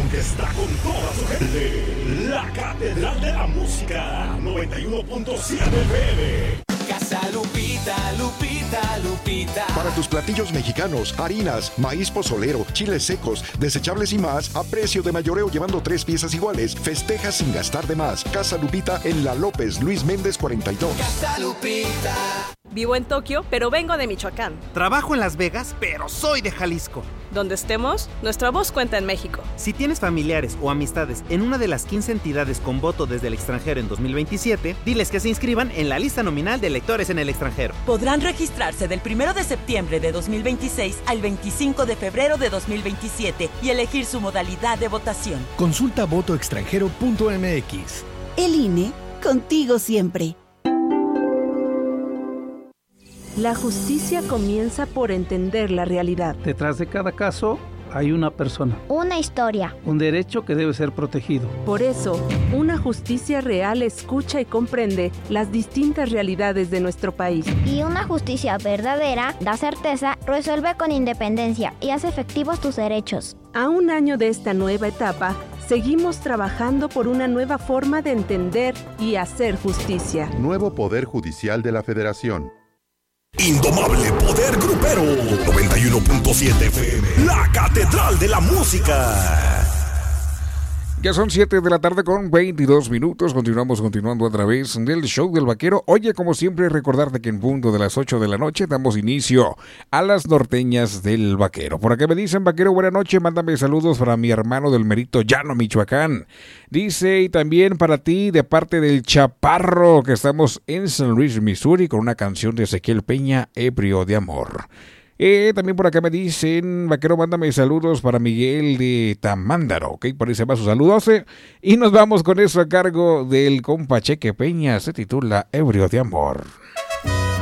que está con toda su gente. La Catedral de la Música, 91.7 FM. Casa Lupita, Lupita, Lupita. Para tus platillos mexicanos, harinas, maíz pozolero, chiles secos, desechables y más, a precio de mayoreo llevando 3 piezas iguales. Festeja sin gastar de más. Casa Lupita en La López, Luis Méndez 42. Casa Lupita. Vivo en Tokio, pero vengo de Michoacán. Trabajo en Las Vegas, pero soy de Jalisco. Donde estemos, nuestra voz cuenta en México. Si tienes familiares o amistades en una de las 15 entidades con voto desde el extranjero en 2027, diles que se inscriban en la lista nominal de electores en el extranjero. Podrán registrarse del 1 de septiembre de 2026 al 25 de febrero de 2027 y elegir su modalidad de votación. Consulta votoextranjero.mx. El INE, contigo siempre. La justicia comienza por entender la realidad. Detrás de cada caso hay una persona. Una historia. Un derecho que debe ser protegido. Por eso, una justicia real escucha y comprende las distintas realidades de nuestro país. Y una justicia verdadera da certeza, resuelve con independencia y hace efectivos tus derechos. A un año de esta nueva etapa, seguimos trabajando por una nueva forma de entender y hacer justicia. Nuevo Poder Judicial de la Federación. Indomable Poder Grupero, 91.7 FM, la Catedral de la Música. Ya son 7 de la tarde con 22 minutos. Continuando a través del show del vaquero. Oye, como siempre, recordarte que en punto de las 8 de la noche damos inicio a las norteñas del vaquero. Por acá me dicen, vaquero, buena noche, mándame saludos para mi hermano del Merito Llano, Michoacán. Dice, y también para ti, de parte del Chaparro, que estamos en St. Louis, Missouri, con una canción de Ezequiel Peña, Ebrio de Amor. También por acá me dicen, vaquero, mándame saludos para Miguel de Tamándaro, ok, por ahí se va su saludos, y nos vamos con eso a cargo del compa Cheque Peña, se titula Ebrio de Amor.